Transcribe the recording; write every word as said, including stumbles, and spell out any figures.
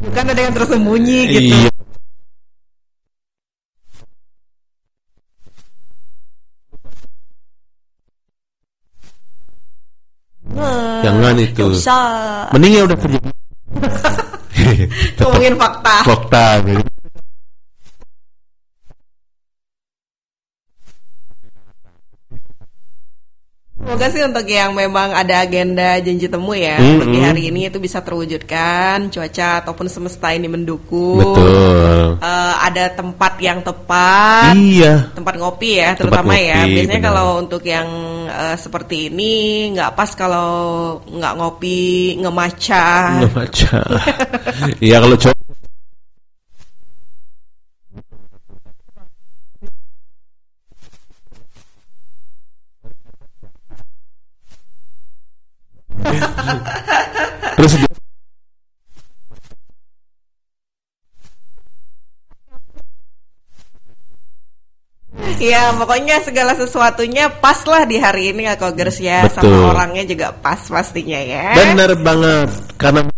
Bukan ada yang tersembunyi gitu. Iya. Nah, Jangan itu. usah. Mending ya udah kerja. Ngomongin fakta. Fakta gitu. Semoga sih untuk yang memang ada agenda janji temu ya Mm-hmm. untuk di hari ini itu bisa terwujudkan, cuaca ataupun semesta ini mendukung. Betul. Uh, ada tempat yang tepat. Iya. Tempat ngopi ya terutama Tempat ya. ngopi, Biasanya benar. kalau untuk yang uh, seperti ini nggak pas kalau nggak ngopi ngemaca. Ngemaca. Iya kalau cowok. Terus dia Ya pokoknya segala sesuatunya pas lah di hari ini Kak Kogers ya. Betul. Sama orangnya juga pas pastinya ya. bener banget karena